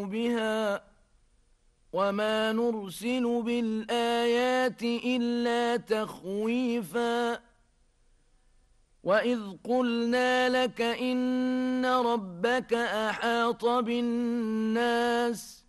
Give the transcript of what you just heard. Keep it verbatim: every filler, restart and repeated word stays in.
بها وما نرسل بالآيات إلا تخويفا وإذ قلنا لك إن ربك أحاط بالناس